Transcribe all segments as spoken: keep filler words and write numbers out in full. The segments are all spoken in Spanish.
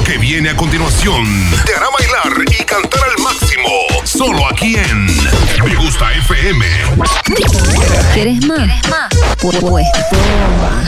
Lo que viene a continuación te hará bailar y cantar al máximo. Solo aquí en Me Gusta F M. ¿Quieres más? ¿Quieres más? Pues toma.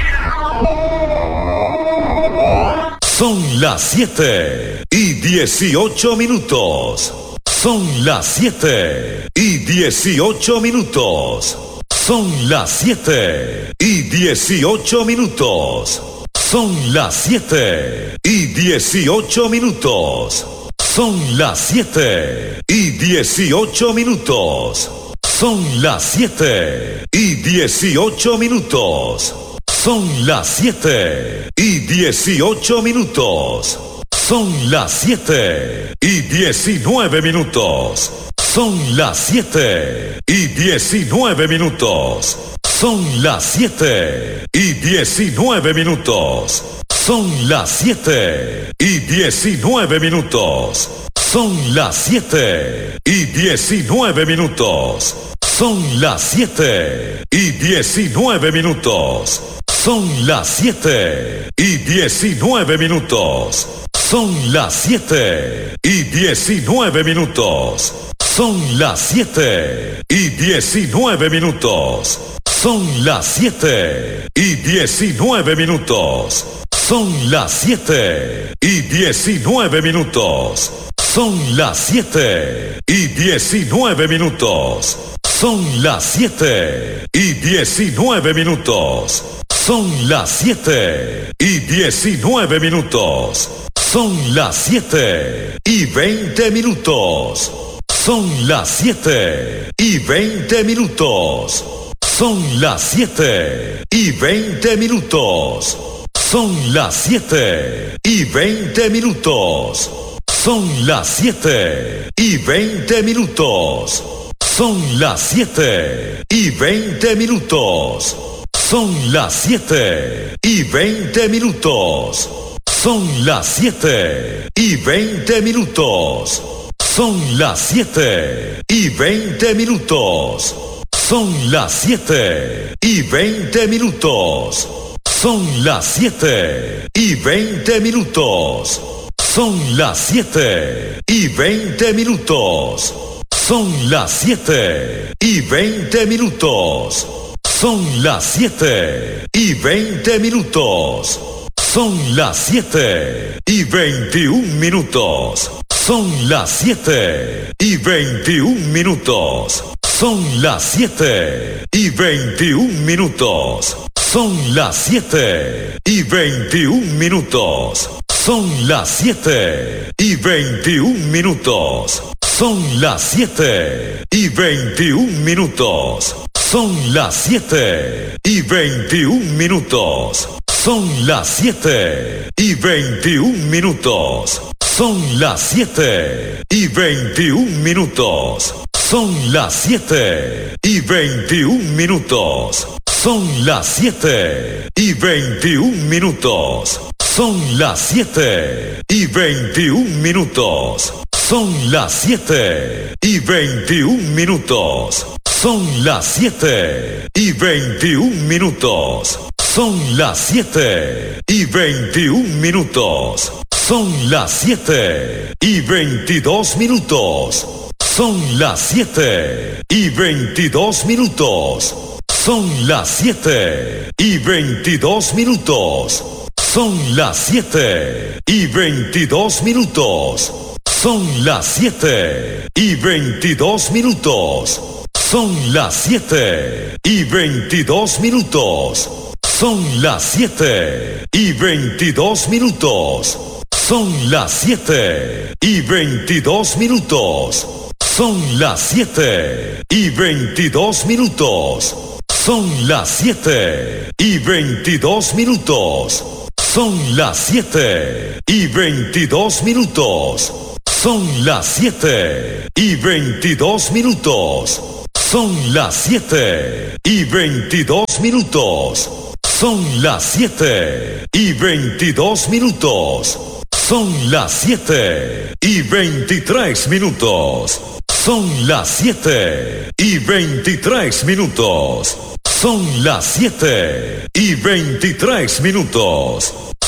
Son las siete y dieciocho minutos. Son las siete y dieciocho minutos. Son las siete y dieciocho minutos. Son las siete y dieciocho minutos. Son las siete y dieciocho minutos. Son las siete y dieciocho minutos. Son las siete y dieciocho minutos. Son las siete y diecinueve minutos. Son las siete y diecinueve minutos. Son las siete y diecinueve minutos. Son las siete y diecinueve minutos. Son las siete y diecinueve minutos. Son las siete y diecinueve minutos. Son las siete y diecinueve minutos. Son las siete y diecinueve minutos. Son las siete y diecinueve minutos. Son las siete y diecinueve minutos. Son las siete y diecinueve minutos. Son las siete y diecinueve minutos. Son las siete y diecinueve minutos. Son las siete y diecinueve minutos. Son las siete y veinte minutos. Son las siete y veinte minutos. Son las siete y veinte minutos. Son las siete y veinte minutos. Son las siete y veinte minutos. Son las siete y veinte minutos. Son las siete y veinte minutos. Son las siete y veinte minutos. Son las siete y veinte minutos. Son las siete y veinte minutos. Son las siete y veinte minutos. Son las siete y veinte minutos. Son las siete y veinte minutos. Son las siete y veinte minutos. Son las siete y veintiún minutos. Son las siete y veintiún minutos. Son las siete y veintiún minutos. Son las siete y veintiún minutos. Son las siete y veintiún minutos. Son las siete y veintiún minutos. Son las siete y veintiún minutos. Son las siete y veintiún minutos. Son las siete y veintiún minutos. Son las siete y veintiún minutos. Son las siete y veintiún minutos. Son las siete y veintiún minutos. Son las siete y veintiún minutos. Son las siete y veintiún minutos. Son las siete y veintiún minutos. Son las siete y veintidós minutos. Son las siete y veintidós minutos. Son las siete y veintidós minutos. Son las siete y veintidós minutos. Son las siete y veintidós minutos. Son las siete y veintidós minutos. Son las siete y veintidós minutos. Son las siete y veintidós minutos. Son las siete y veintidós minutos. Son las siete y veintidós minutos. Son las siete y veintidós minutos. Son las siete y veintidós minutos. Son las siete y veintidós minutos. Son las siete y veintidós minutos. Son las siete y veintitrés minutos. Son las siete y veintitrés minutos. Son las siete y veintitrés minutos.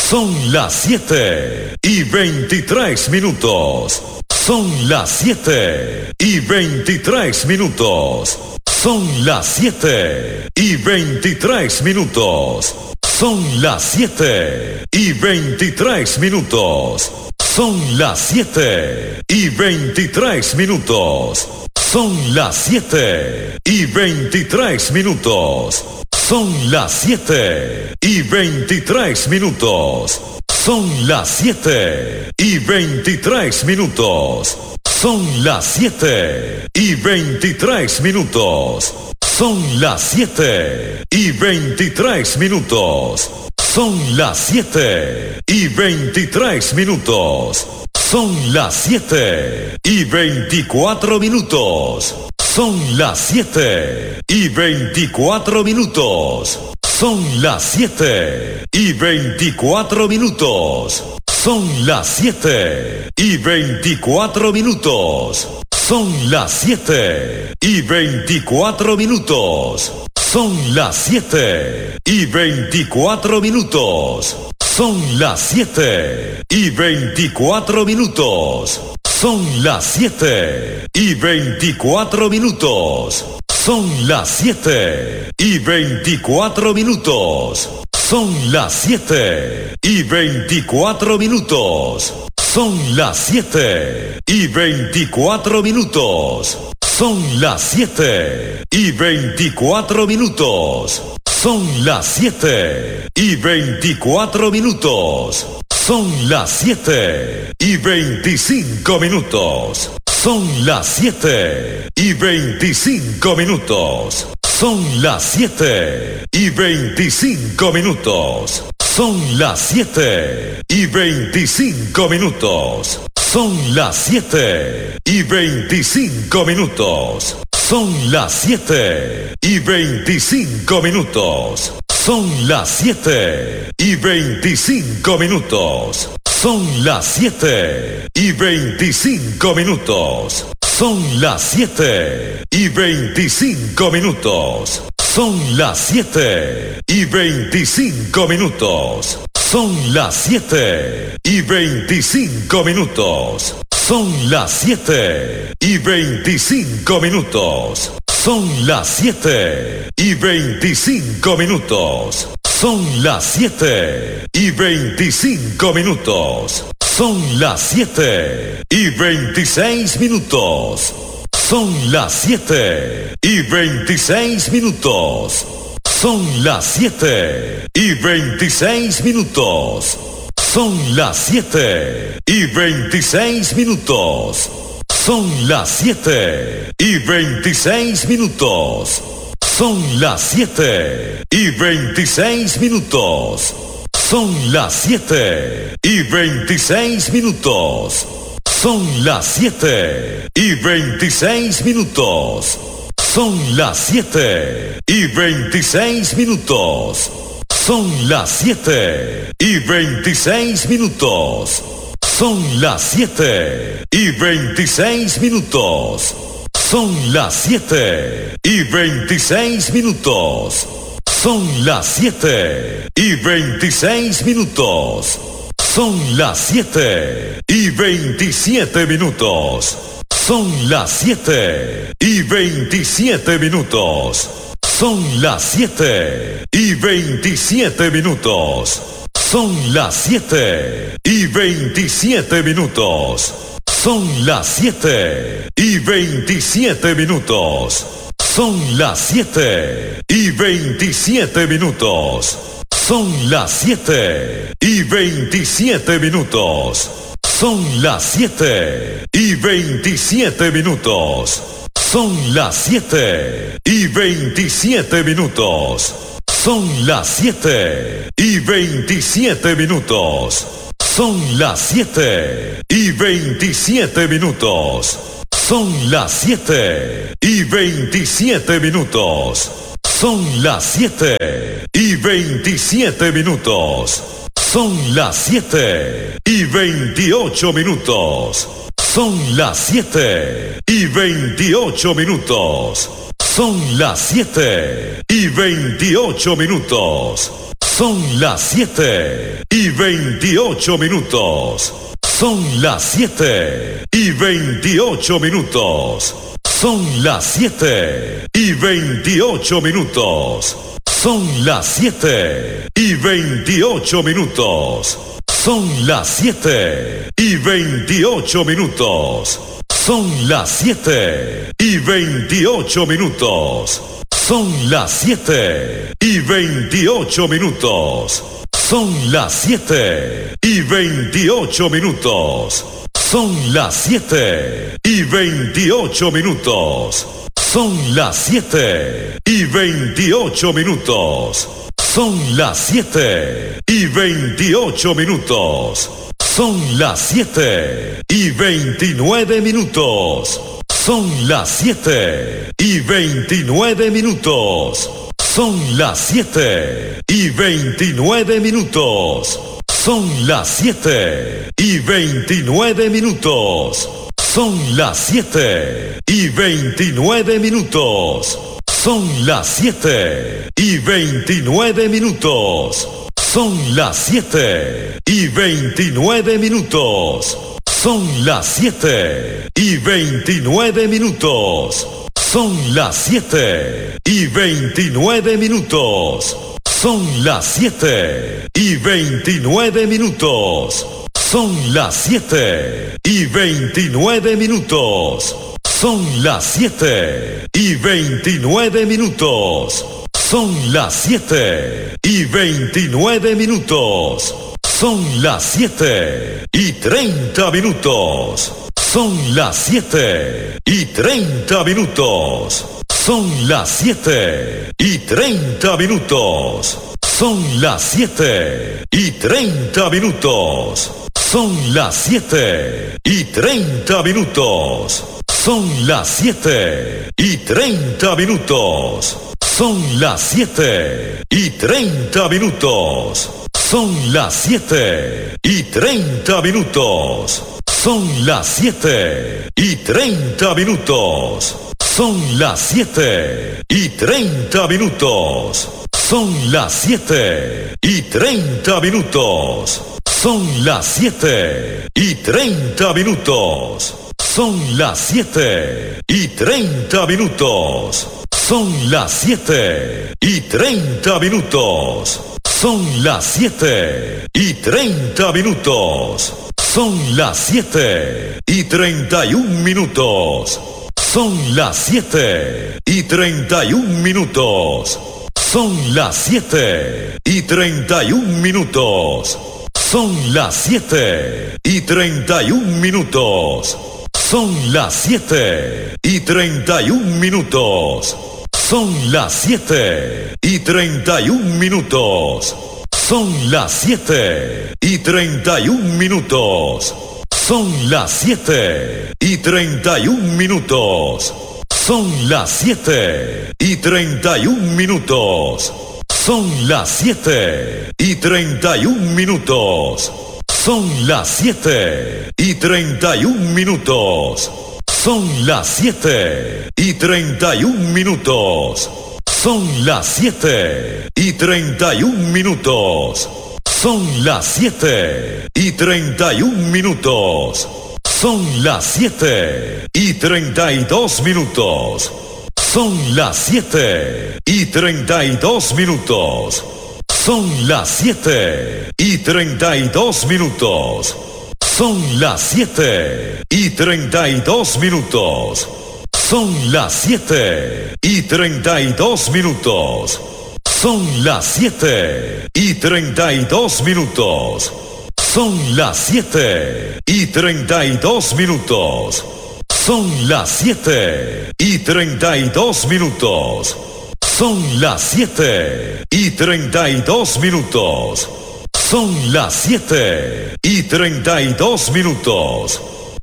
Son las siete y veintitrés minutos. Son las siete y veintitrés minutos. Son las siete y veintitrés minutos. Son las siete y veintitrés minutos. Son las siete y veintitrés minutos. Son las siete y veintitrés minutos. Son las siete y veintitrés minutos. Son las siete y veintitrés minutos. Son las siete y veintitrés minutos. Son las siete y veintitrés minutos. Son las siete y veintitrés minutos. Son las siete y veinticuatro minutos. Son las siete y veinticuatro minutos. Son las siete y veinticuatro minutos. Son las siete y veinticuatro minutos. Son las siete y veinticuatro minutos. Son las siete y veinticuatro minutos. Son las siete y veinticuatro minutos. Son las siete y veinticuatro minutos. Son las siete y veinticuatro minutos. Son las siete y veinticuatro minutos. Son las siete y veinticuatro minutos. Son las siete y veinticuatro minutos. Son las siete y veinticuatro minutos. Son las siete y veinticinco minutos. Son las siete y veinticinco minutos. Son las siete y veinticinco minutos. Son las siete y veinticinco minutos. Son las siete y veinticinco minutos. Son las siete y veinticinco minutos. Son las siete y veinticinco minutos. Son las siete y veinticinco minutos. Son las siete y veinticinco minutos. Son las siete y veinticinco minutos. Son las siete y veinticinco minutos. Son las siete y veinticinco minutos. Son las siete y veinticinco minutos. Son las siete y veinticinco minutos. Son las siete y veintiséis minutos. Son las siete y veintiséis minutos. Son las siete y veintiséis minutos. Son las siete y veintiséis minutos. Son las siete y veintiséis minutos. Son las siete y veintiséis minutos. Son las siete y veintiséis minutos. Son las siete y veintiséis minutos. Son las siete y veintiséis minutos. Son las siete y veintiséis minutos. Son las siete y veintiséis minutos. Son las siete y veintiséis minutos. Son las siete y veintiséis minutos. Son las siete y veintisiete minutos. Son las siete y veintisiete minutos. Son las siete y veintisiete minutos. Son las siete y veintisiete minutos. Son las siete y veintisiete minutos. Son las siete y veintisiete minutos. Son las siete y veintisiete minutos. Son las siete y veintisiete minutos. Son las siete y veintisiete minutos. Son las siete y veintisiete minutos. Son las siete y veintisiete minutos. Son las siete y veintisiete minutos. Son las siete y veintisiete minutos. Son las siete y veintiocho minutos. Son las siete y veintiocho minutos. Son las siete y veintiocho minutos. Son las siete y veintiocho minutos. Son las siete y veintiocho minutos. Son las siete y veintiocho minutos. Son las siete y veintiocho minutos. Son las siete y veintiocho minutos. Son las siete y veintiocho minutos. Son las siete y veintiocho minutos. Son las siete y veintiocho minutos. Son las siete y veintiocho minutos. Son las siete y veintiocho minutos. Son las siete y veintiocho minutos. Son las siete y veintinueve minutos. Son las siete y veintinueve minutos. Son las siete y veintinueve minutos. Son las siete y veintinueve minutos. Son las siete y veintinueve minutos. Son las siete y veintinueve minutos. Son las siete y veintinueve minutos. Son las siete y veintinueve minutos. Son las siete y veintinueve minutos. Son las siete y veintinueve minutos. Son las siete y veintinueve minutos. Son las siete y veintinueve minutos. Son las siete y veintinueve minutos. Son las siete y treinta minutos. Son las siete y treinta minutos. Son las siete y treinta minutos. Son las siete y treinta minutos. Son las siete y treinta minutos. Son las siete y treinta minutos. Son las siete y treinta minutos. Son las siete y treinta minutos. Son las siete y treinta minutos. Son las siete y treinta minutos. Son las siete y treinta minutos. Son las siete y treinta minutos. Son las siete y treinta minutos. Son las siete y treinta minutos. Son las siete y treinta minutos. Son las siete y treinta y un minutos. Son las siete y treinta y un minutos. Son las siete y treinta y un minutos. Son las siete y treinta y un minutos. Son las siete y treinta y un minutos. Son las siete y treinta y un minutos. Son las siete y treinta y un minutos. Son las siete y treinta y un minutos. Son las siete y treinta y un minutos. Son las siete y treinta y un minutos. Son las siete y treinta y un minutos. Son las siete y treinta y un minutos. Son las siete y treinta y un minutos. Son las siete y treinta y un minutos. Son las siete y treinta y dos minutos. Son las siete y treinta y dos minutos. Son las siete y treinta y dos minutos. Son las siete y treinta y dos minutos. Son las siete y treinta y dos minutos. Son las siete y treinta y dos minutos. Son las siete y treinta y dos minutos. Son las siete y treinta y dos minutos. Son las siete y treinta y dos minutos. Son las siete y treinta y dos minutos.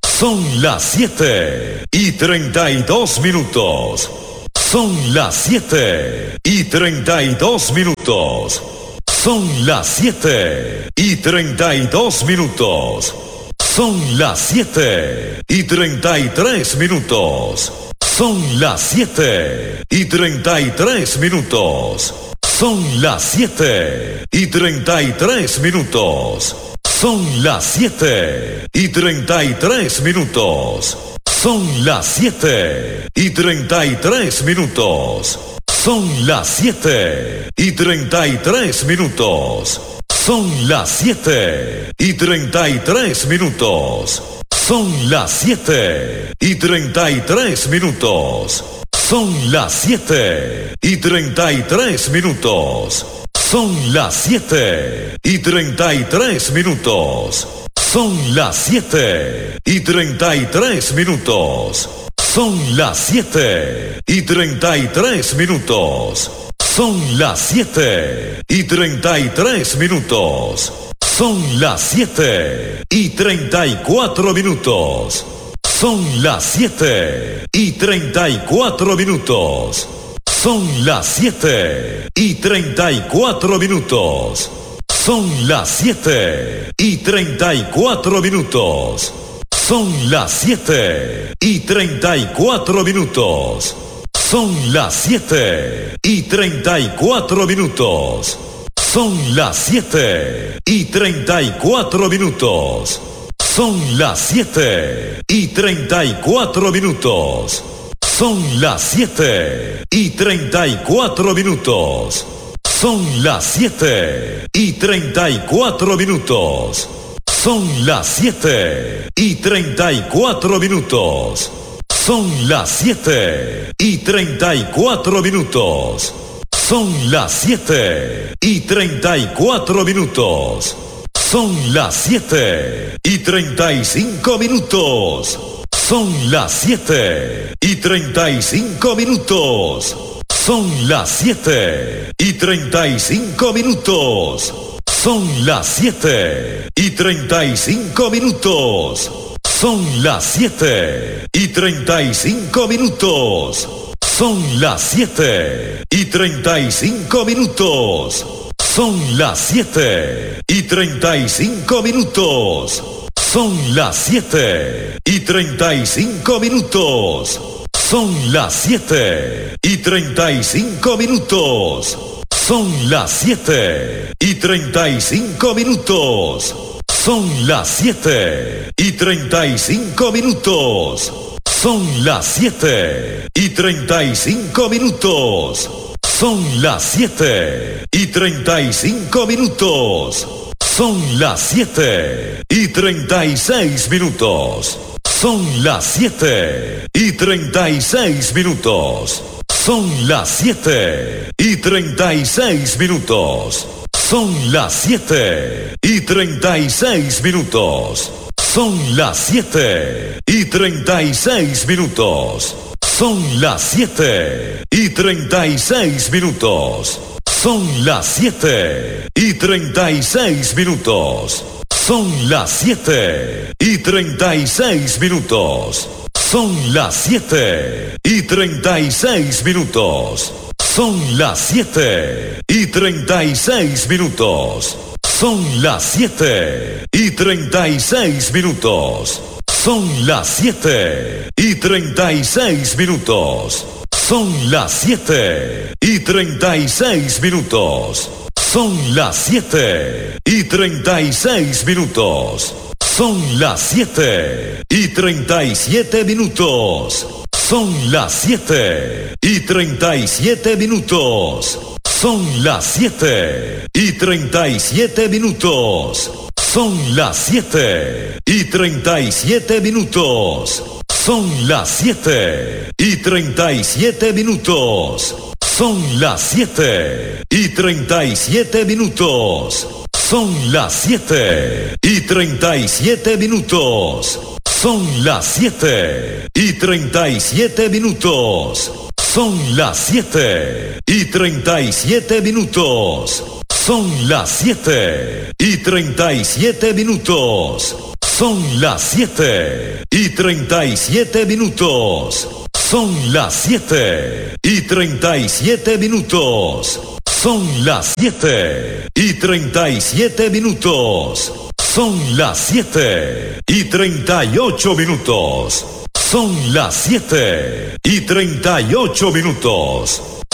Son las siete y treinta y dos minutos. Son las siete y treinta y dos minutos. Son las siete y treinta y dos minutos. Son las siete y treinta y tres minutos. Son las siete y treinta y tres minutos. Son las siete y treinta y tres minutos. Son las siete y treinta y tres minutos. Son las siete y treinta y tres minutos. Son las siete y treinta y tres minutos. Son las siete y treinta y tres minutos. Son las siete y treinta y tres minutos. Son las siete y treinta y tres minutos. Son las siete y treinta y tres minutos. Son las siete y treinta y tres minutos. Son las siete y treinta y tres minutos. Son las siete y treinta y tres minutos. Son las siete y treinta y cuatro minutos. Son las siete y treinta y cuatro minutos. Son las siete y treinta y cuatro minutos. Son las siete y treinta y cuatro minutos. Son las siete y treinta y cuatro minutos. Son las siete y treinta y cuatro minutos. Son las siete y treinta y cuatro minutos. Son las siete y treinta y cuatro minutos. Son las siete y treinta y cuatro minutos. Son las siete y treinta y cuatro minutos. Son las siete y treinta y cuatro minutos. Son las siete y treinta y cuatro minutos. Son las siete y treinta y cuatro minutos. Son las siete y treinta y cinco minutos. Son las siete y treinta y cinco minutos. Son las siete y treinta y cinco minutos. Son las siete y treinta y cinco minutos. Son las siete y treinta y cinco minutos. Son las siete y treinta y cinco minutos. Son las siete y treinta y cinco minutos. Son las siete y treinta y cinco minutos. Son las siete y treinta y cinco minutos. Son las siete y treinta y cinco minutos. Son las siete y treinta y cinco minutos. Son las siete y treinta y cinco minutos. Son las siete y treinta y cinco minutos. Son las siete y treinta y seis minutos. Son las siete y treinta y seis minutos. Son las siete y treinta y seis minutos. Son las siete y treinta y seis minutos. Son las siete y treinta y seis minutos. Son las siete y treinta y seis minutos. Son las siete y treinta y seis minutos. Son las siete y treinta y seis minutos. Son las siete y treinta y seis minutos. Son las siete y treinta y seis minutos. Son las siete y treinta y seis minutos. Son las siete y treinta y seis minutos. Son las siete y treinta y seis minutos. Son las siete y treinta y seis minutos. Son las siete y treinta y siete minutos. Son las siete y treinta y siete minutos. Son las siete y treinta y siete minutos. Son las siete y treinta y siete minutos. Son las siete y treinta y siete minutos. Son las siete y treinta y siete minutos. Son las siete y treinta y siete minutos. Son las siete y treinta y siete minutos. Son las siete y treinta y siete minutos. Son las siete y treinta y siete minutos. Son las siete y treinta y siete minutos. Son las siete y treinta y siete minutos. Son las siete y treinta y siete minutos. Son las siete y treinta y ocho minutos. Son las siete y treinta y ocho minutos.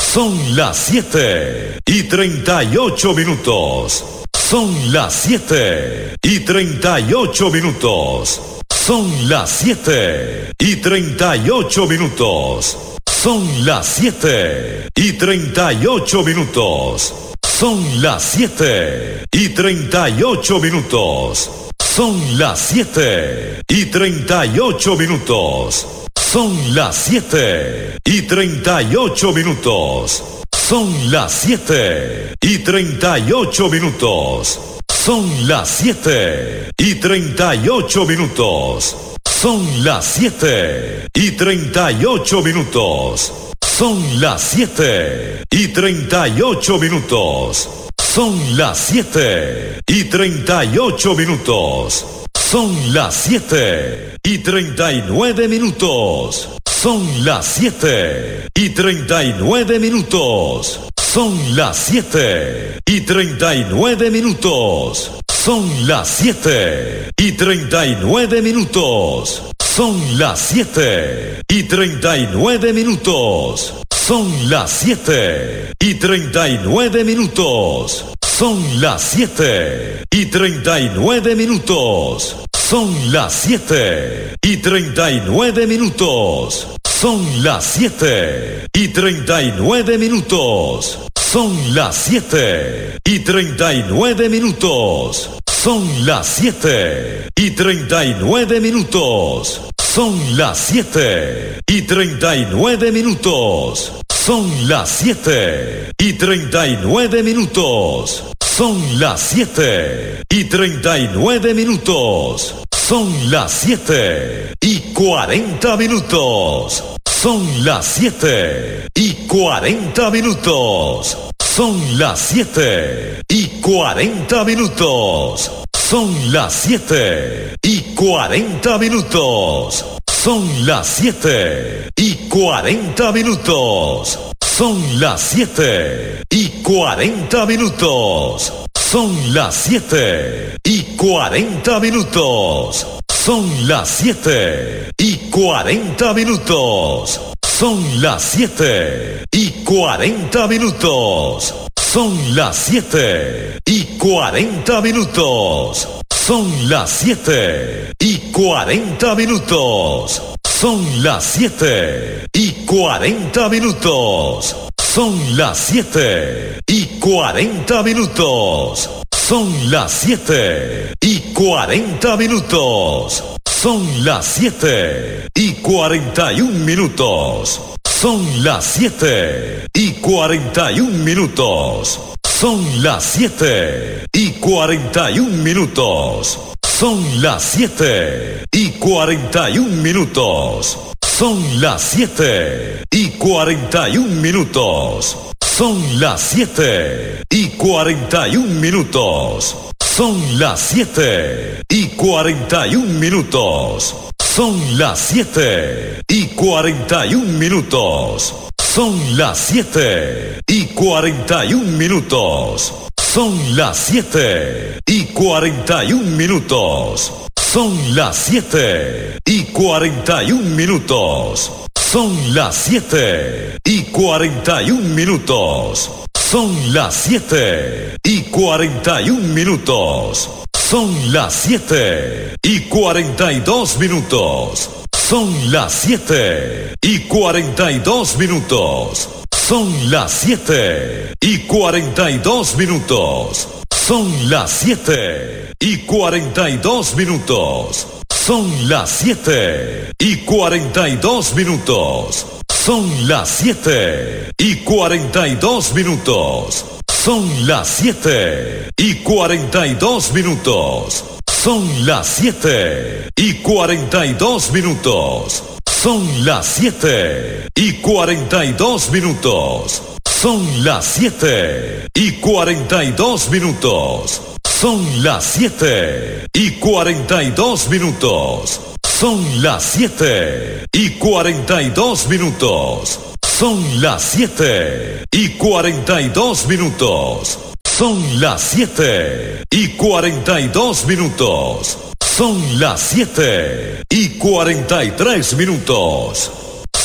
Son las siete y treinta y ocho minutos. Son las siete y treinta y ocho minutos. Son las siete y treinta y ocho minutos. Son las siete y treinta y ocho minutos. Son las siete y treinta y ocho minutos. Son las siete y treinta y ocho minutos. Son las siete y treinta y ocho minutos. Son las siete y treinta y ocho minutos. Son las siete y treinta y ocho minutos. Son las siete y treinta y ocho minutos. Son las siete y treinta y ocho minutos. Son las siete y treinta y ocho minutos. Son las siete y treinta y nueve minutos. Son las siete y treinta y nueve minutos. Son las siete y treinta y nueve minutos. Son las siete y treinta y nueve minutos. Son las siete y treinta y nueve minutos. Son las siete y treinta y nueve minutos. Son las siete y treinta y nueve minutos. Son las siete y treinta y nueve minutos. Son las siete y treinta y nueve minutos. Son las siete y treinta y nueve minutos. Son las siete y treinta y nueve minutos. Son las siete y treinta y nueve minutos. Son las siete y treinta y nueve minutos. Son las siete y treinta y nueve minutos. Son las siete y cuarenta minutos. Son las siete y cuarenta minutos. Son las siete y cuarenta minutos. Son las siete y cuarenta minutos. Son las siete y cuarenta minutos. Son las siete y cuarenta minutos. Son las siete y cuarenta minutos. Son las siete y cuarenta minutos. Son las siete y cuarenta minutos. Son las siete y cuarenta minutos. Son las siete y cuarenta minutos. Son las siete y cuarenta minutos. Son las siete y cuarenta minutos. Son las siete y cuarenta minutos. Son las siete y cuarenta y un minutos. Son las siete y cuarenta y un minutos. Son las siete y cuarenta y un minutos. Son las siete y cuarenta y un minutos. Son las siete y cuarenta y un minutos. Son las siete y cuarenta y un minutos. Son las siete y cuarenta y un minutos. Son las siete y cuarenta y un minutos. Son las siete y cuarenta y un minutos. Son las siete y cuarenta y un minutos. Son las siete y cuarenta y un minutos. Son las siete y cuarenta y un minutos. Son las siete y cuarenta y un minutos. Son las siete y cuarenta y dos minutos. Son las siete y cuarenta y dos minutos. Son las siete y cuarenta y dos minutos. Son las siete y cuarenta y dos minutos. Son las siete y cuarenta y dos minutos. Son las siete y cuarenta y dos minutos. Son las siete y cuarenta y dos minutos. Son las siete y cuarenta y dos minutos. Son las siete y cuarenta y dos minutos. Son las siete y cuarenta y dos minutos. Son las siete y cuarenta y dos minutos. Son las siete y cuarenta y dos minutos. Son las siete y cuarenta y dos minutos. Son las siete y cuarenta y dos minutos. Son las siete y cuarenta y tres minutos.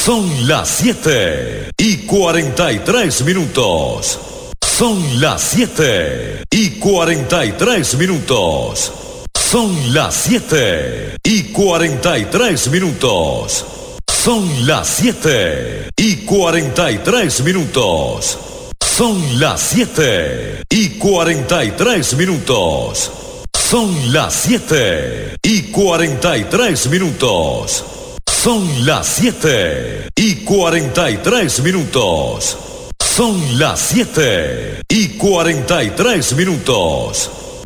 Son las siete y cuarenta y tres minutos. Son las siete y cuarenta y tres minutos. Son las siete y cuarenta y tres minutos. Son las siete y cuarenta y tres minutos. Son las siete y cuarenta y tres minutos. Son las siete y cuarenta y tres minutos. Son las siete y cuarenta y tres minutos. Son las siete y cuarenta y tres minutos.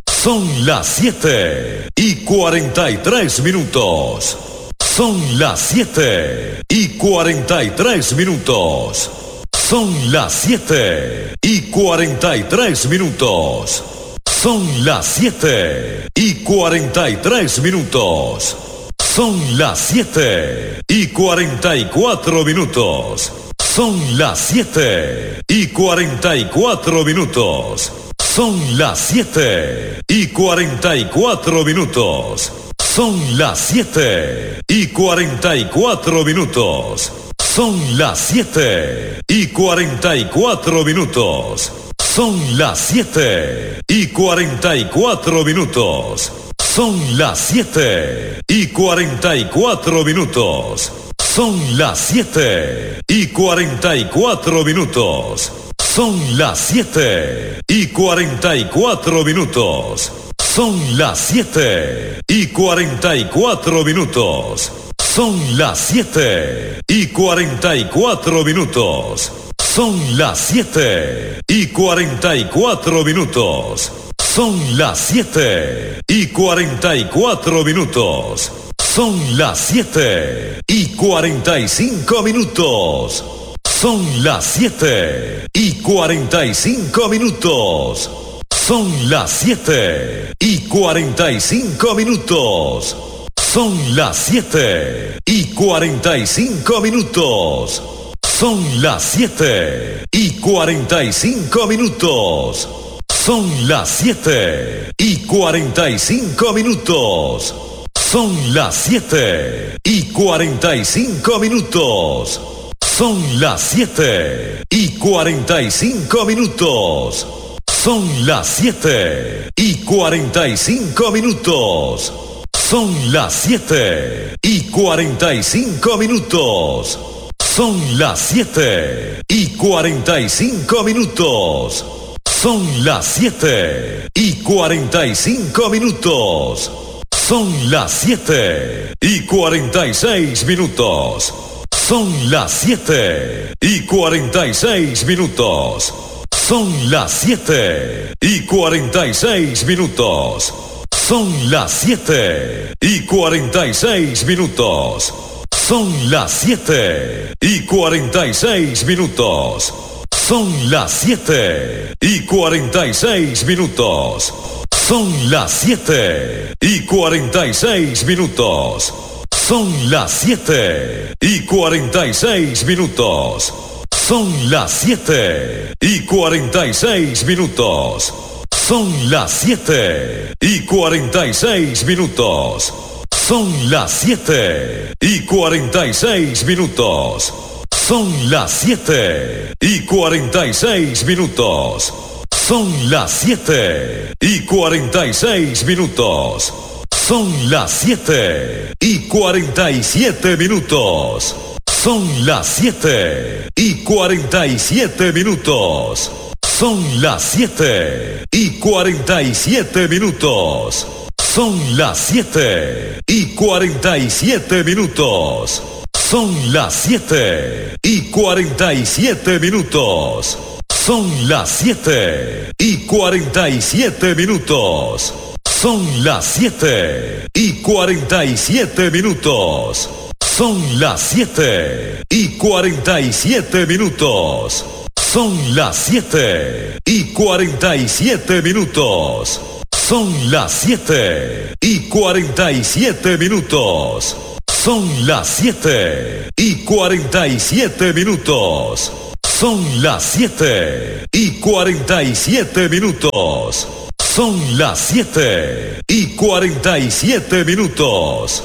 Son las siete y cuarenta y tres minutos. Son las siete y cuarenta y tres minutos. Son las siete y cuarenta y tres minutos. Son las siete y cuarenta y tres minutos. Son las siete y cuarenta y cuatro minutos. Son las siete y cuarenta y cuatro minutos. Son las siete y cuarenta y cuatro minutos. Son las siete y cuarenta y cuatro minutos. Son las siete y cuarenta y cuatro minutos. Son las siete y cuarenta y cuatro minutos. Son las siete y cuarenta y cuatro minutos. Son las siete y cuarenta y cuatro minutos. Son las siete y cuarenta y cuatro minutos. Son las siete y cuarenta y cuatro minutos. Son las siete y cuarenta y cuatro minutos. Son las siete y cuarenta y cuatro minutos. Son las siete y cuarenta y cuatro minutos. Son las siete y cuarenta y cinco minutos. Son las siete y cuarenta y cinco minutos. Son las siete y cuarenta y cinco minutos. Son las siete y cuarenta y cinco minutos. Son las siete y cuarenta y cinco minutos. Son las siete y cuarenta y cinco minutos. Son las siete y cuarenta y cinco minutos. Son las siete y cuarenta y cinco minutos. Son las siete y cuarenta y cinco minutos. Son las siete y cuarenta y cinco minutos. Son las siete y cuarenta y cinco minutos. Son las siete y cuarenta y cinco minutos. Son las siete y cuarenta y seis minutos. Son las siete y cuarenta y seis minutos. Son las siete y cuarenta y seis minutos. Son las siete y cuarenta y seis minutos. Son las siete y cuarenta y seis minutos. Son las siete y cuarenta y seis minutos. Son las siete y cuarenta y seis minutos. Son las siete y cuarenta y seis minutos. Son las siete y cuarenta y seis minutos. Son las siete y cuarenta y seis minutos. Son las siete y cuarenta y seis minutos. Son las siete y cuarenta y seis minutos. Son las siete y cuarenta y seis minutos. Son las siete y cuarenta y siete minutos. Son las siete y cuarenta y siete minutos. Son las siete y cuarenta y siete minutos. Son las siete y cuarenta y siete minutos. Son las siete y cuarenta y siete minutos. Son las siete y cuarenta y siete minutos. Son las siete y cuarenta y siete minutos. Son las siete y cuarenta y siete minutos. Son las siete y cuarenta y siete minutos. Son las siete y cuarenta y siete minutos. Son las siete y cuarenta y siete minutos. Son las siete y cuarenta y siete minutos. Son las siete y cuarenta y siete minutos.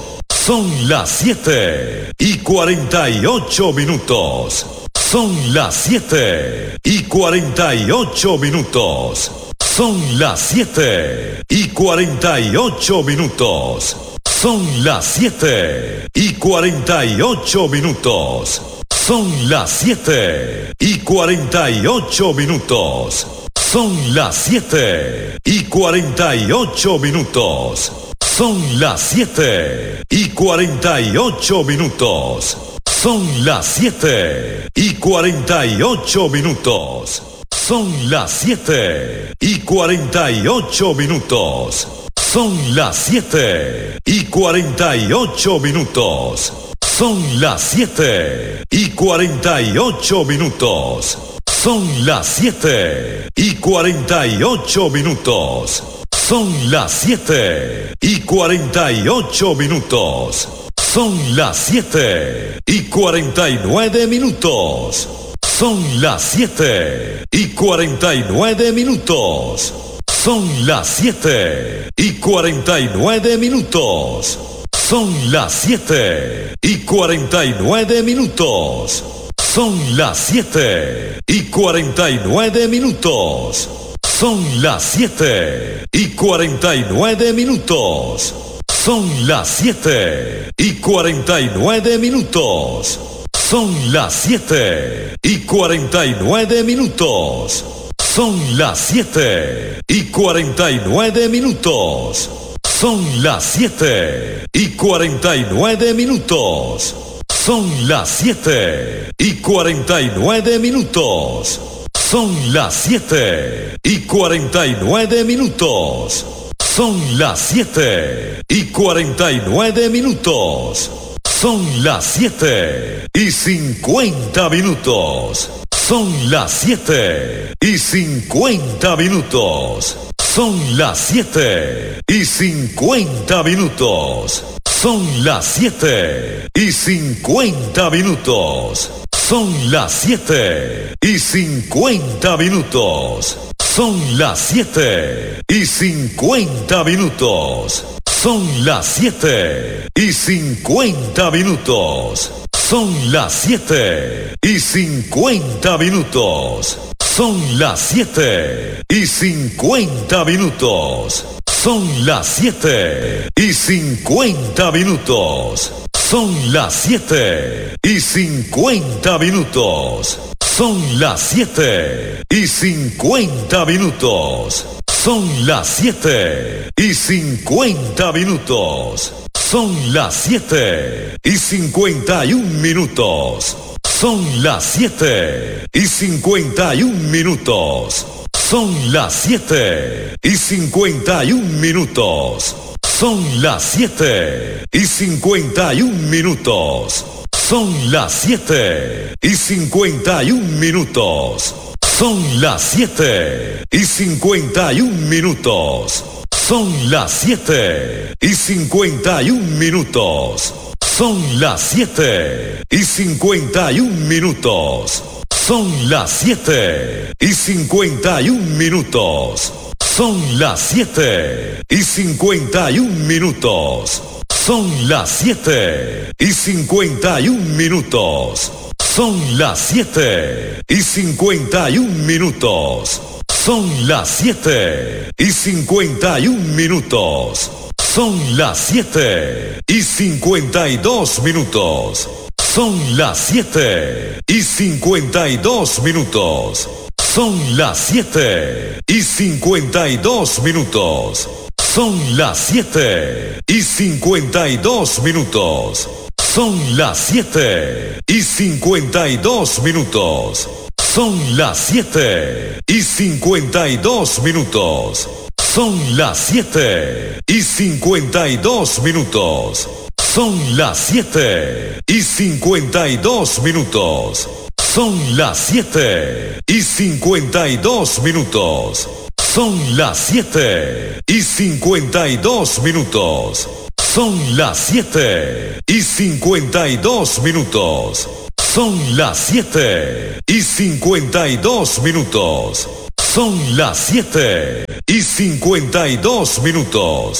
Son las siete y cuarenta y ocho minutos. Son las siete y cuarenta y ocho minutos. Son las siete y cuarenta y ocho minutos. Son las siete y cuarenta y ocho minutos. Son las siete y cuarenta y ocho minutos. Son las siete y cuarenta y ocho minutos. Son las siete y cuarenta y ocho minutos. Son las siete y cuarenta y ocho minutos. Son las siete y cuarenta y ocho minutos. Son las siete y cuarenta y ocho minutos. Son las siete y cuarenta y ocho minutos. Son las siete y cuarenta y ocho minutos. Son las siete y cuarenta y ocho minutos. Son las siete y cuarenta y nueve minutos. Son las siete y cuarenta y nueve minutos. Son las siete y cuarenta y nueve minutos. Son las siete y cuarenta y nueve minutos. Son las siete y cuarenta y nueve minutos. Son las siete y cuarenta y nueve minutos. Son las siete y cuarenta y nueve minutos. Son las siete y cuarenta y nueve minutos. Son las siete y cuarenta y nueve minutos. Son las siete y cuarenta y nueve minutos. Son las siete y cuarenta y nueve minutos. Son las siete y cuarenta y nueve minutos. Son las siete y cuarenta y nueve minutos. Son las siete y cincuenta minutos. Son las siete y cincuenta minutos. Son las siete y cincuenta minutos. Son las siete y cincuenta minutos. Son las siete y cincuenta minutos. Son las siete y cincuenta minutos. Son las siete y cincuenta minutos. Son las siete y cincuenta minutos. Son las siete y cincuenta minutos. Son las siete y cincuenta minutos. Son las siete y cincuenta minutos. Son las siete y cincuenta minutos. Son las siete y cincuenta minutos. Son las siete y cincuenta y un minutos. Son las siete y cincuenta y un minutos. Son las siete y cincuenta y un minutos. Son las siete y cincuenta y un minutos. Son las siete y cincuenta y un minutos. Son las siete y cincuenta y un minutos. Son las siete y cincuenta y un minutos. Son las siete y cincuenta y un minutos. Son las siete y cincuenta y un minutos. Son las siete y cincuenta y un minutos. Son las siete y cincuenta y un minutos. Son las siete y cincuenta y un minutos. Son las siete y cincuenta y un minutos. Son las siete y cincuenta y dos minutos. Son las siete y cincuenta y dos minutos. Son las siete y cincuenta y dos minutos. Son las siete y cincuenta y dos minutos. Son las siete y cincuenta y dos minutos. Son las siete y cincuenta y dos minutos. Son las siete y cincuenta y dos minutos. Son las siete y cincuenta y dos minutos. Son las siete y cincuenta y dos minutos. Son las siete y cincuenta y dos minutos. Son las siete y cincuenta y dos minutos. Son las siete y cincuenta y dos minutos. Son las siete y cincuenta y dos minutos.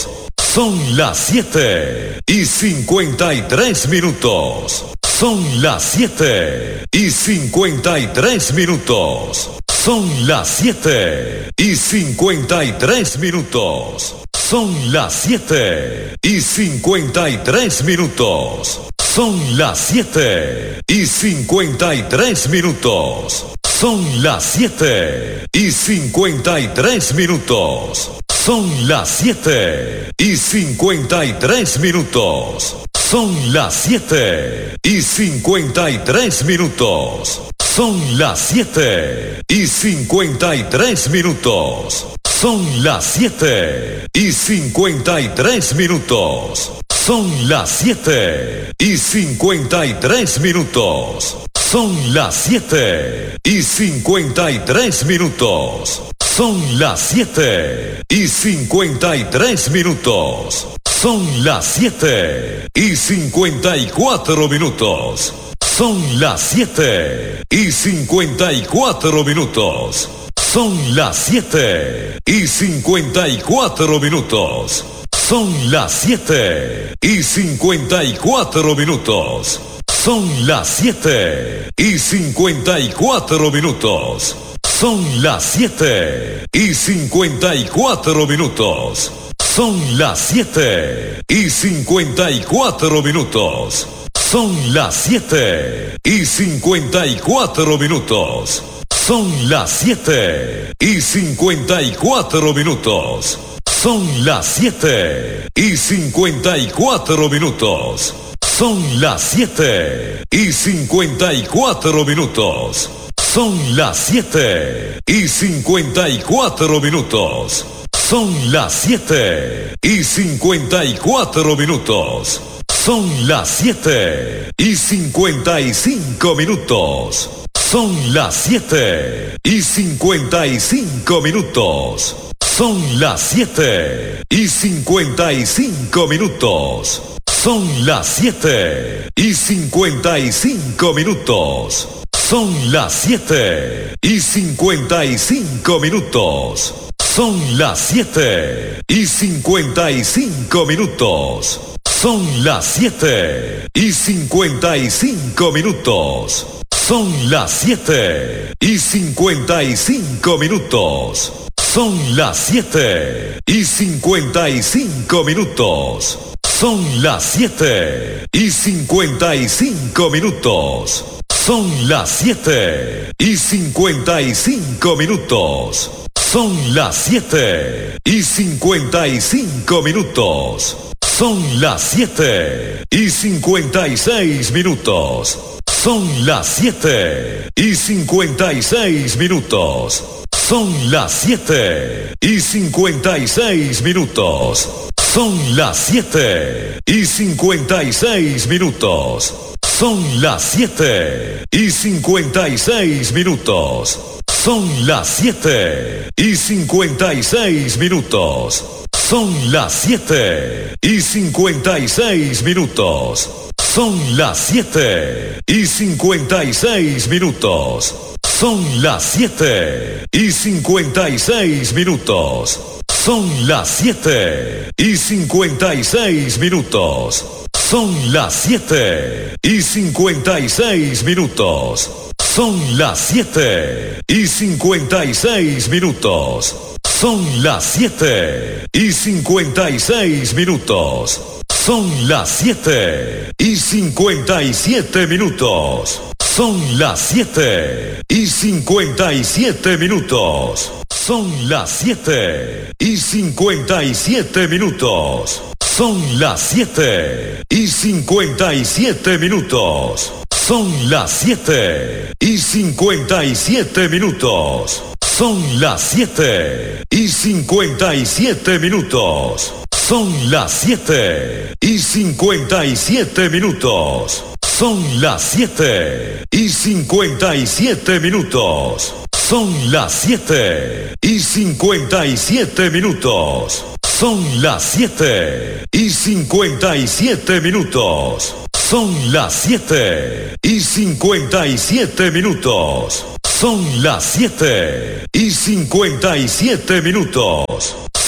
Son las siete y cincuenta y tres minutos. Son las siete y cincuenta y tres minutos. Son las siete y cincuenta y tres minutos. Son las siete y cincuenta y tres minutos. Son las siete y cincuenta y tres minutos. Son las siete y cincuenta y tres minutos. Son las siete y cincuenta y tres minutos. Son las siete y cincuenta y tres minutos. Son las siete y cincuenta y tres minutos. Son las siete y cincuenta y tres minutos. Son las siete y cincuenta y tres minutos. Son las siete y cincuenta y tres minutos. Son las siete y cincuenta y tres minutos. Son las siete y cincuenta y cuatro minutos. Son las siete y cincuenta y cuatro minutos. Son las siete y cincuenta y cuatro minutos. Son las siete y cincuenta y cuatro minutos. Son las siete y cincuenta y cuatro minutos. Son las siete y cincuenta y cuatro minutos. Son las siete y cincuenta y cuatro minutos. Son las siete y cincuenta y cuatro minutos. Son las siete y cincuenta y cuatro minutos. Son las siete y cincuenta y cuatro minutos. Son las siete y cincuenta y cuatro minutos. Son las siete y cincuenta y cuatro minutos. Son las siete y cincuenta y cuatro minutos. Son las siete y cincuenta y cinco minutos. Son las siete y cincuenta y cinco minutos. Son las siete y cincuenta y cinco minutos. Son las siete y cincuenta y cinco minutos. Son las siete y cincuenta y cinco minutos. Son las siete y cincuenta y cinco minutos. Son las siete y cincuenta y cinco minutos. Son las siete y cincuenta y cinco minutos. Son las siete y cincuenta y cinco minutos. Son las siete y cincuenta y cinco minutos. Son las siete y cincuenta y cinco minutos. Son las siete y cincuenta y cinco minutos. Son las siete y cincuenta y seis minutos. Son las siete y cincuenta y seis minutos. Son las siete y cincuenta y seis minutos. Son las siete y cincuenta y seis minutos. Son las siete y cincuenta y seis minutos. Son las siete y cincuenta y seis minutos. Son las siete y cincuenta y seis minutos. Son las siete y cincuenta y seis minutos. Son las siete y cincuenta y seis minutos. Son las siete y cincuenta y seis minutos. Son las siete y cincuenta y seis minutos. Son las siete y cincuenta y seis minutos. Son las siete y cincuenta y seis minutos. Son las siete y cincuenta y siete minutos. Son las siete y cincuenta y siete minutos. Son las siete y cincuenta y siete minutos. Son las siete y cincuenta y siete minutos. Son las siete y cincuenta y siete minutos. Son las siete y cincuenta y siete minutos. Son las siete y cincuenta y siete minutos. Son las siete y cincuenta y siete minutos. Son las siete y cincuenta y siete minutos. Son las siete y cincuenta y siete minutos. Son las siete y cincuenta y siete minutos. Son las siete y cincuenta y siete minutos.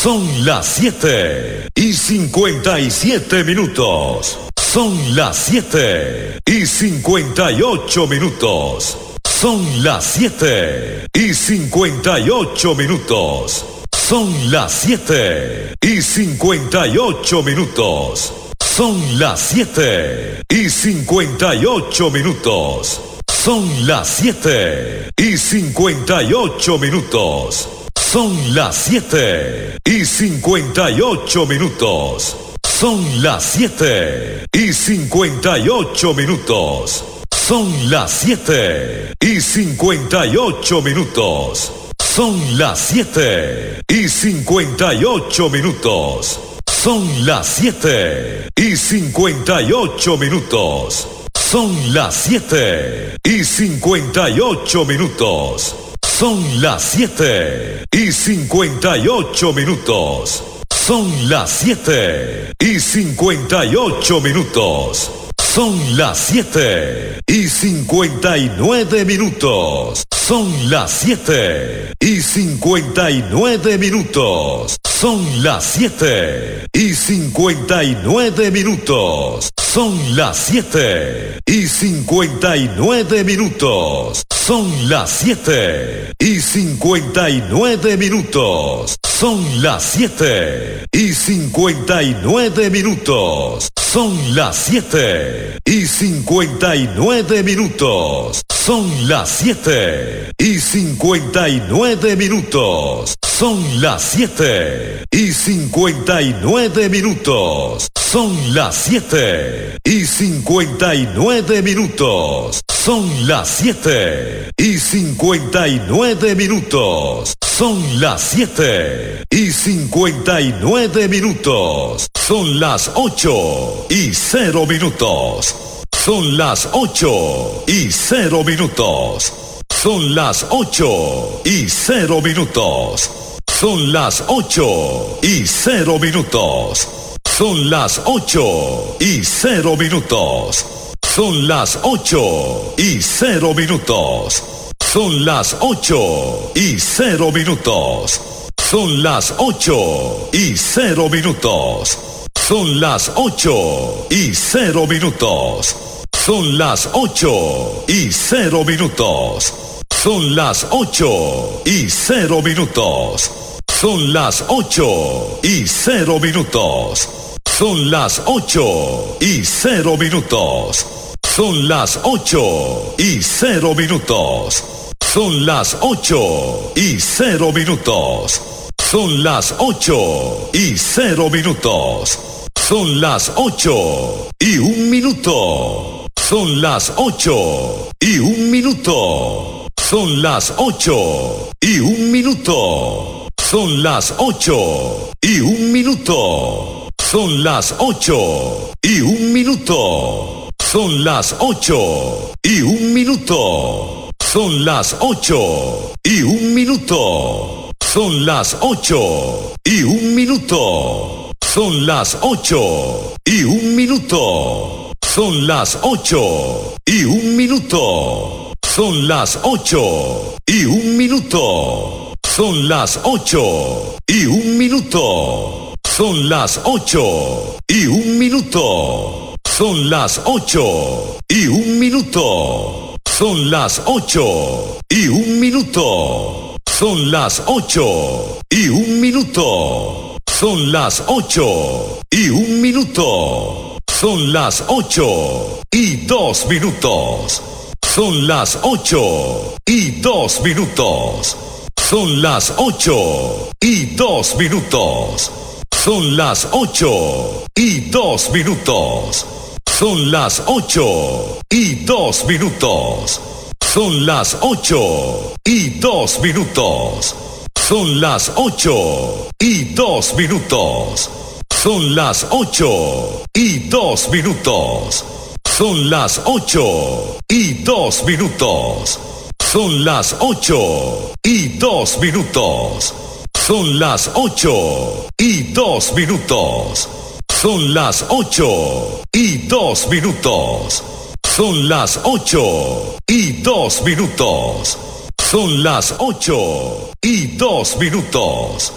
Son las siete y cincuenta y siete minutos. Son las siete y cincuenta y ocho minutos. Son las siete y cincuenta y ocho minutos. Son las siete y cincuenta y ocho minutos. Son las siete y cincuenta y ocho minutos. Son las siete y cincuenta y ocho minutos. Son las siete y cincuenta y ocho minutos. Son las siete y cincuenta y ocho minutos. Son las siete y cincuenta y ocho minutos. Son las siete y cincuenta y ocho minutos. Son las siete y cincuenta y ocho minutos. Son las siete y cincuenta y ocho minutos. Son las siete y cincuenta y ocho minutos. Son las siete y cincuenta y ocho minutos. Son las siete y cincuenta y nueve minutos. Son las siete y cincuenta y nueve minutos. Son las siete y cincuenta y nueve minutos. Son las siete y cincuenta y nueve minutos. Son las siete y cincuenta y nueve minutos. Son las siete y cincuenta y nueve minutos. Son las siete y cincuenta y nueve minutos. Son las siete y cincuenta y nueve minutos. Son las siete y cincuenta y nueve minutos. Son las siete y cincuenta y nueve minutos. Son las siete y cincuenta y nueve minutos. Son las siete y cincuenta y nueve minutos. Son las ocho y cero minutos. Son las ocho y cero minutos. Son las ocho y cero minutos. Son las ocho y cero minutos. Son las ocho y cero minutos. Son las ocho y cero minutos. Son las ocho y cero minutos. Son las ocho y cero minutos. Son las ocho y cero minutos. Son las ocho y cero minutos. Son las ocho y cero minutos. Son las ocho y cero minutos. Son las ocho y cero minutos. Son las ocho y cero minutos. Son las ocho y cero minutos. Son las ocho y cero minutos. Son las ocho y un minuto. Son las ocho y un minuto. Son las ocho y un minuto. Son las ocho y un minuto. Son las ocho y un minuto. Son las ocho y un minuto. Son las ocho y un minuto. Son las ocho y un minuto. Son las ocho y un minuto. Son las ocho y un minuto. Son las ocho y un minuto. Son las ocho y un minuto. Son las ocho y un minuto. Son las ocho y un minuto. Son las ocho y un minuto. Son las ocho y un minuto. Son las ocho y un minuto. Son las ocho y dos minutos. Son las ocho y dos minutos. Son las ocho y dos minutos. Son las ocho y dos minutos. Son las ocho y dos minutos. Son las ocho y dos minutos. Son las ocho y dos minutos. Son las ocho y dos minutos. Son las ocho y dos minutos. Son las ocho y dos minutos. Son las ocho y dos minutos. Son las ocho y dos minutos. Son las ocho y dos minutos. Son las ocho y dos minutos.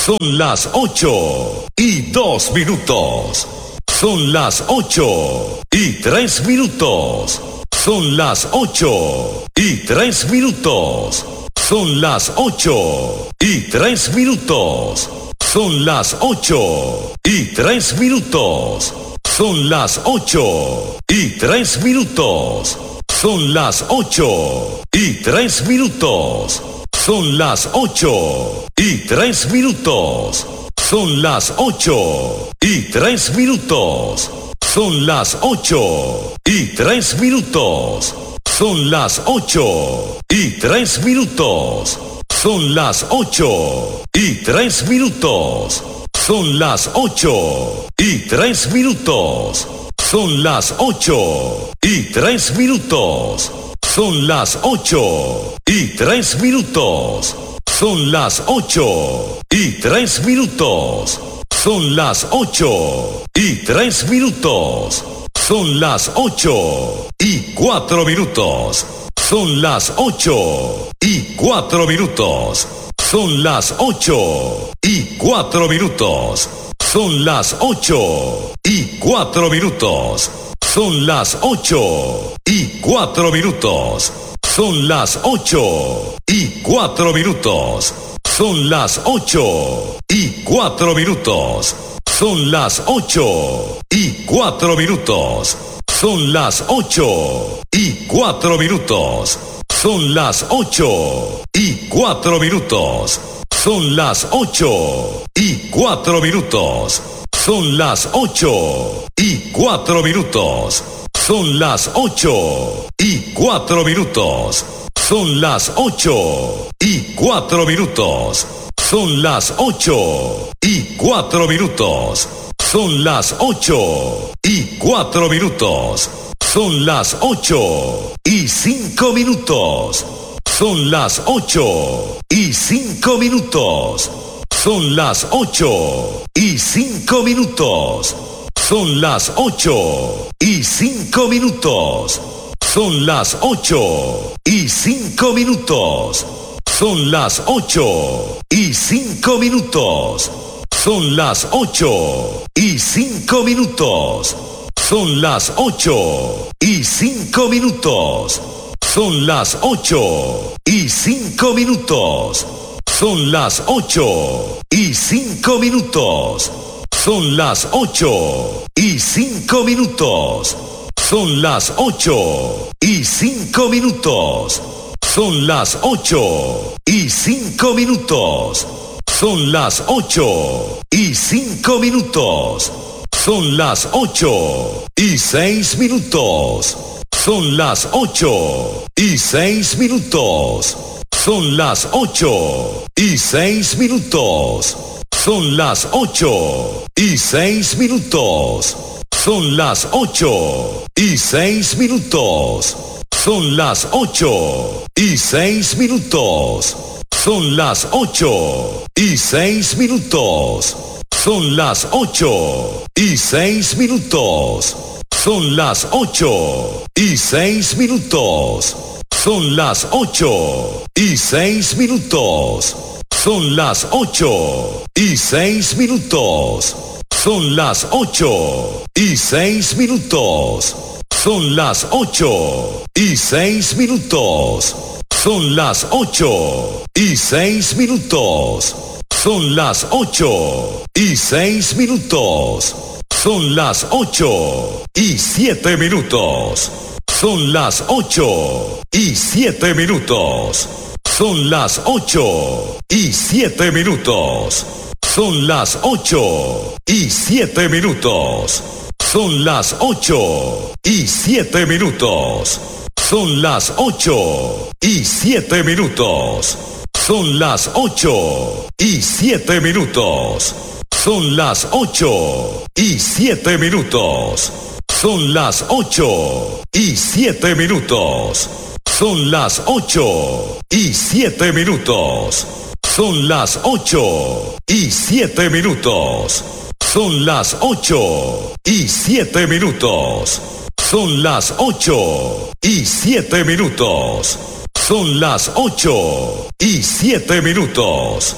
Son las ocho y dos minutos. Son las ocho y tres minutos. Son las ocho y tres minutos. Son las ocho y tres minutos. Son las ocho y tres minutos. Son las ocho y tres minutos. Son las ocho y tres minutos. Son las ocho y tres minutos. Son las ocho y tres minutos. Son las ocho y tres minutos. Son las ocho y tres minutos. Son las ocho y tres minutos. Son las ocho y tres minutos. Son las ocho y tres minutos. Son las ocho y tres minutos. Son las ocho y tres minutos. Son las ocho y tres minutos. Son las ocho y cuatro minutos. Son las ocho y cuatro minutos. Son las ocho y cuatro minutos. Son las ocho y cuatro minutos. Son las ocho y cuatro minutos. Son las ocho y cuatro minutos. Son las ocho y cuatro minutos. Son las ocho y cuatro minutos. Son las ocho y cuatro minutos. Son las ocho y cuatro minutos. Son las ocho y cuatro minutos. Son las ocho y cuatro minutos. Son las ocho y cuatro minutos. Son las ocho y cuatro minutos. Son las ocho y cuatro minutos. Son las ocho y cuatro minutos. Son las ocho y cinco minutos. Son las ocho y cinco minutos. Son las ocho y cinco minutos. Son las ocho y cinco minutos. Son las ocho y cinco minutos. Son las ocho y cinco minutos. Son las ocho y cinco minutos. Son las ocho y cinco minutos. Son las ocho y cinco minutos. Son las ocho y cinco minutos. Son las ocho y cinco minutos. Son las ocho y cinco minutos. Son las ocho y cinco minutos. Son las ocho y cinco minutos. Son las ocho y seis minutos. Son las ocho y seis minutos. Son las ocho y seis minutos. Son las ocho y seis minutos. Son las ocho y seis minutos. Son las ocho y seis minutos. Son las ocho y seis minutos. Son las ocho y seis minutos. Son las ocho y seis minutos. Son las ocho y seis minutos. Son las ocho y seis minutos. Son las ocho y seis minutos. Son las ocho y seis minutos. Son las ocho y seis minutos. Son las ocho y seis minutos. Son las ocho y siete minutos. Son las ocho y siete minutos. Son las ocho y siete minutos. Son las ocho y siete minutos. Son las ocho y siete minutos. Son las ocho y siete minutos. Son las ocho y siete minutos. Son las ocho y siete minutos. Son las ocho y siete minutos. Son las ocho y siete minutos. Son las ocho y siete minutos. Son las ocho y siete minutos. Son las ocho y siete minutos. Son las ocho y siete minutos.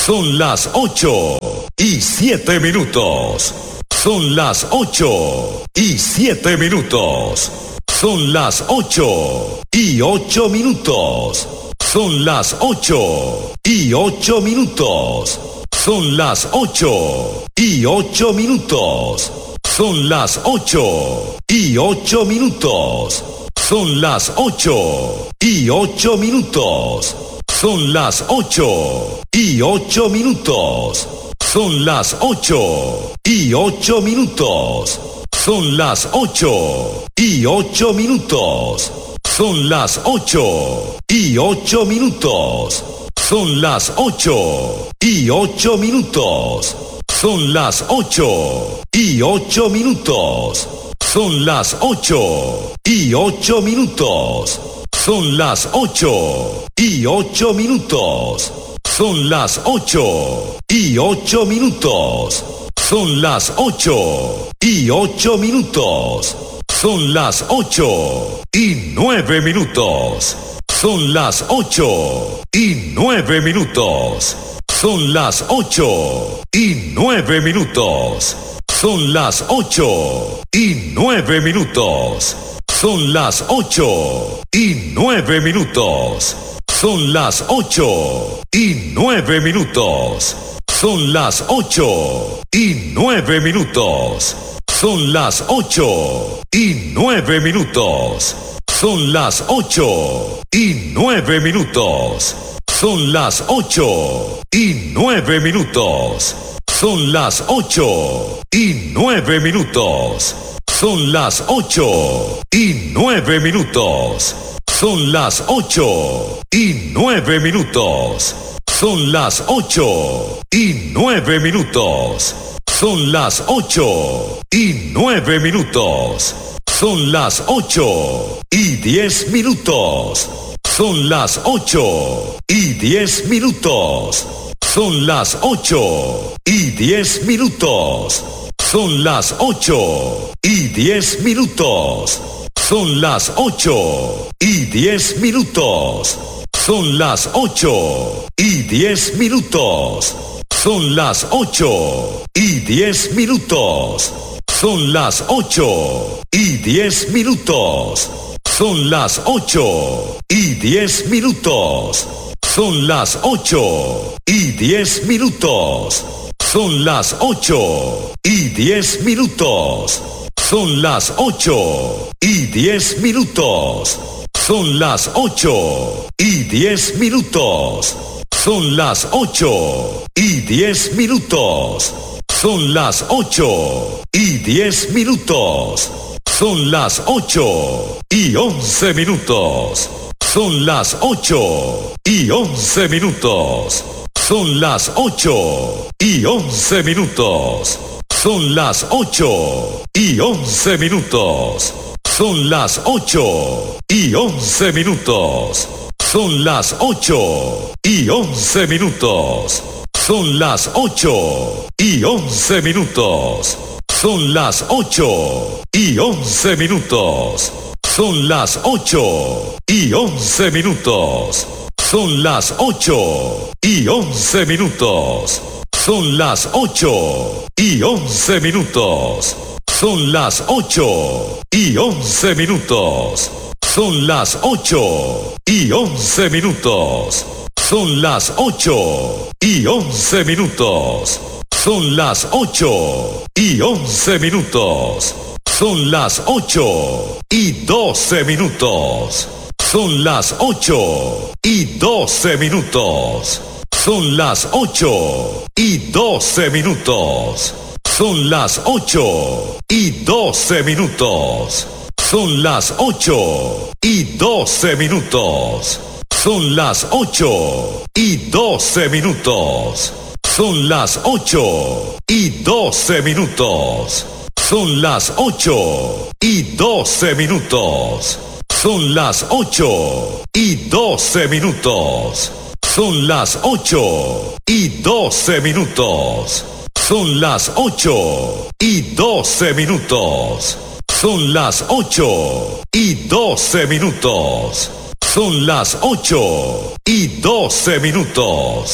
Son las ocho y siete minutos. Son las ocho y siete minutos. Son las ocho y ocho minutos. Son las ocho y ocho minutos. Son las ocho y ocho minutos. Son las ocho y ocho minutos. Son las ocho y ocho minutos. Son las ocho y ocho minutos. Son las ocho y ocho minutos. Son las ocho y ocho minutos. Son las ocho y ocho minutos. Son las ocho y ocho minutos. Son las ocho y ocho minutos. Son las ocho y ocho minutos. Son las ocho y ocho minutos. Son las ocho y ocho minutos. Son las ocho y ocho minutos. Son las ocho y nueve minutos. Son las ocho y nueve minutos. Son las ocho y nueve minutos. Son las ocho y nueve minutos. Son las ocho y nueve minutos. Son las ocho y nueve minutos. Son las ocho y nueve minutos. Son las ocho y nueve minutos. Son las ocho y nueve minutos. Son las ocho y nueve minutos. Son las ocho y nueve minutos. Son las ocho y nueve minutos. Son las ocho y nueve minutos. Son las ocho y nueve minutos. Son las ocho y nueve minutos. Son las ocho y diez minutos. Son las ocho y diez minutos. Son las ocho y diez minutos. Son las ocho y diez minutos. Son las ocho y diez minutos. Son las ocho y diez minutos. Son las ocho y diez minutos. Son las ocho y diez minutos. Son las ocho y diez minutos. Son las ocho y diez minutos. Son las ocho y diez minutos. Son las ocho y diez minutos. Son las ocho y diez minutos. Son las ocho y diez minutos. Son las ocho y diez minutos. Son las ocho y once minutos. Son las ocho y once minutos. Son las ocho y once minutos. Son las ocho y once minutos. Son las ocho y once minutos. Son las ocho y once minutos. Son las ocho y once minutos. Son las ocho y once minutos. Son las ocho y once minutos. Son las ocho y once minutos. Son las ocho y once minutos. Son las ocho y once minutos. Son las ocho y once minutos. Son las ocho y once minutos. Son las ocho y once minutos. Son las ocho y doce minutos. Son las ocho y doce minutos. Son las ocho y doce minutos. Son las ocho y doce minutos. Son las ocho y doce minutos. Son las ocho y doce minutos. Son las ocho y doce minutos. Son las ocho y doce minutos. Son las ocho y doce minutos. Son las ocho y doce minutos. Son las ocho y doce minutos. Son las ocho y doce minutos. Son las ocho y doce minutos.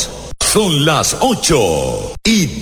Son las ocho y